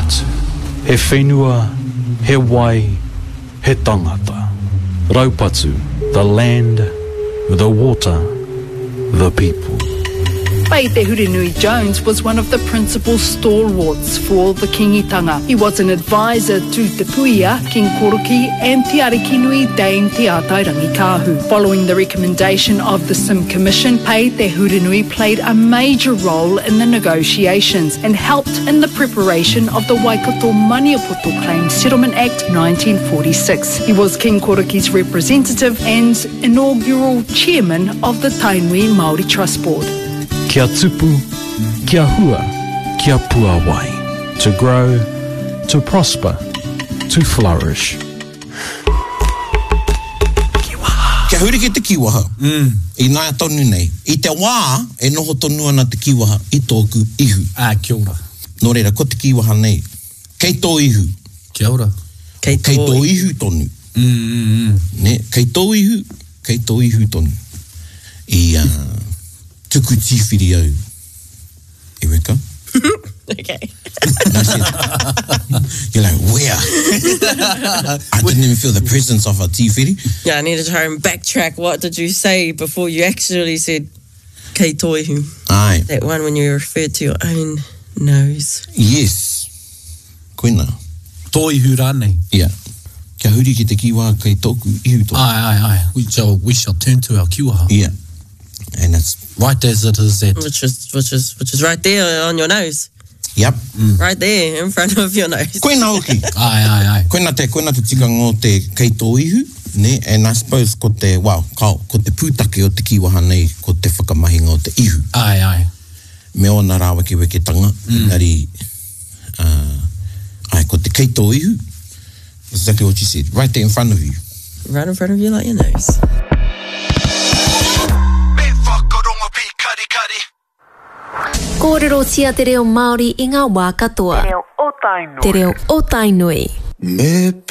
Raupatu. He whenua, he wai, he tangata. Raupatu, the land, the water, the people. Pai Te Hurinui Jones was one of the principal stalwarts for the kingitanga. He was an advisor to Te Puia, King Koroki and Te Arikinui Dame Te Atai Rangikahu. Following the recommendation of the Sim Commission, Pai Te Hurinui played a major role in the negotiations and helped in the preparation of the Waikato Maniapoto Claims Settlement Act 1946. He was King Koroki's representative and inaugural chairman of the Tainui Māori Trust Board. Kia tupu, kia hua, kia puawai. To grow, to prosper, to flourish. Kia hure ki te kiwaha. I nāia tonu nei. I te wā, e noho tonu ana te kiwaha i tōku ihu. Kia ora. Nō reira, ko te kiwaha nei. Kei tō ihu. Kia ora. Kei tō ihu tonu. Ne, kei tō ihu tonu. I tuku tīwhiri au. E weka? Okay. You're like, where? I didn't even feel the presence of a tīwhiri. Yeah, I need to try and backtrack. What did you say before you actually said kei toihu? Aye. That one when you referred to your own nose. Yes. Koina. Toihu rānei. Yeah. Kia huri ki te kiwaha kei tōku ihu tōku. Aye. We shall turn to our kiwaha. Yeah. And it's right as it is at. Which is right there on your nose. Yep. Right there in front of your nose. Koina hoki. Aye. Koina te tika ngō te kei tō ihu, ne? And I suppose ko te, ko te pūtake o te kiwaha nei, ko te whakamahinga o te ihu. Aye. Me ona rā weke tanga. Nari, ko te kei tō ihu. Exactly what you said. Right there in front of you. Right in front of you like your nose. Kōrero tia te reo Māori i ngā wā katoa. Te reo o Tainui. Me